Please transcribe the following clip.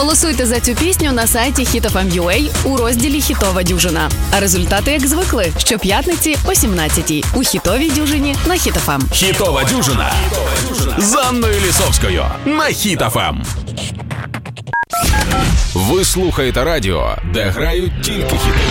Голосуйте за цю пісню на сайті Hit.FM.ua у розділі «Хітова дюжина». А результати, як звикли, щоп'ятниці о 17-й у «Хітовій дюжині» на Hit.FM. Хітова дюжина з Анною Лісовською на Hit.FM. Ви слухаєте радіо, де грають тільки хіти.